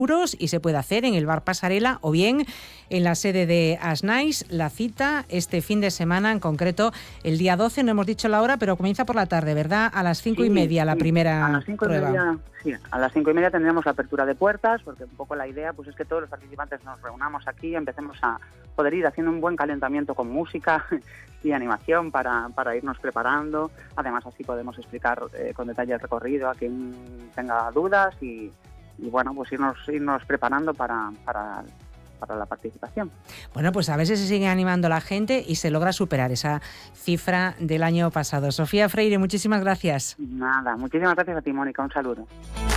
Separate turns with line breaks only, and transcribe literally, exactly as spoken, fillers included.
euros y se puede hacer en el Bar Pasarela o bien en la sede de Asnais. La cita este fin de semana, en concreto el día doce, no hemos dicho la hora, pero comienza por la tarde, ¿verdad? A las cinco
sí,
y media la
sí.
primera
a las cinco
prueba.
Y media, sí, a las cinco y media tendremos la apertura de puertas, porque un poco la idea pues es que todos los participantes nos reunamos aquí y empecemos a poder ir haciendo un buen calentamiento con música y animación para, para irnos preparando. Además, así podemos explicar eh, con detalle el recorrido a quien tenga dudas y y bueno, pues irnos irnos preparando para, para, para la participación.
Bueno, pues a ver si se sigue animando la gente y se logra superar esa cifra del año pasado. Sofía Freire, muchísimas gracias.
Nada, muchísimas gracias a ti, Mónica, un saludo.